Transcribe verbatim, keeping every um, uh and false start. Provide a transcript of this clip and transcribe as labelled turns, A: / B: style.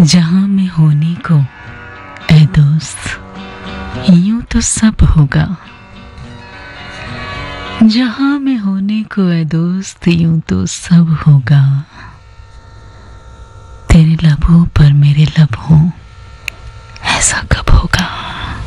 A: जहां में होने को ऐ दोस्त यूं तो सब होगा। जहां में होने को ऐ दोस्त यूं तो सब होगा। तेरे लबों पर मेरे लब हों ऐसा कब